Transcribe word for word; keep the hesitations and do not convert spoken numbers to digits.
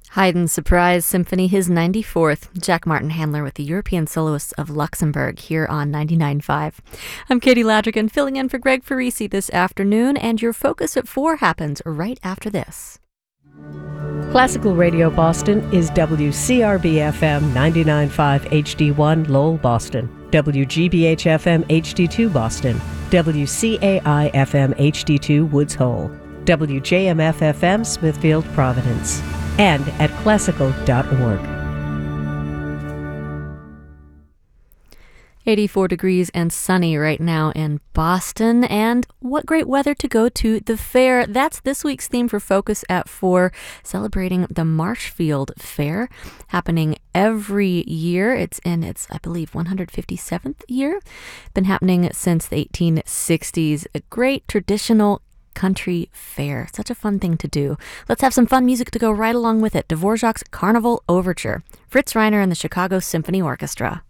Haydn's Surprise Symphony, his ninety-fourth. Jack Martin Handler with the European Soloists of Luxembourg here on ninety-nine point five. I'm Katie Ladrigan, filling in for Greg Farisi this afternoon, and your Focus at four happens right after this. Classical Radio Boston is W C R B F M ninety-nine point five H D one Lowell, Boston, W G B H F M H D two Boston, W C A I F M H D two Woods Hole, W J M F F M Smithfield, Providence, and at classical dot org. eighty-four degrees and sunny right now in Boston, and what great weather to go to the fair. That's this week's theme for Focus at four, celebrating the Marshfield Fair, happening every year. It's in its, I believe, one hundred fifty-seventh year. Been happening since the eighteen sixties. A great traditional country fair. Such a fun thing to do. Let's have some fun music to go right along with it. Dvorak's Carnival Overture. Fritz Reiner and the Chicago Symphony Orchestra.